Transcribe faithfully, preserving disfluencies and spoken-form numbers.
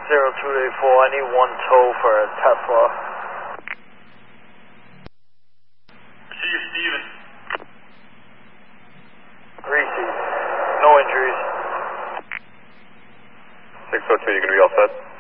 zero two eight four, I need one tow for a Tesla. See you, Steven. Greasy. No injuries. six oh two, you gonna be all set?